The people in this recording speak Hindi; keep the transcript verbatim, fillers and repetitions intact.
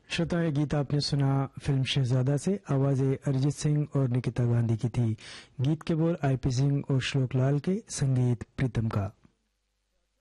श्रोता, ये गीत आपने सुना फिल्म शहजादा से। आवाजें अरिजीत सिंह और निकिता गांधी की थी। गीत के बोल आई पी सिंह और श्लोक लाल के, संगीत प्रीतम का।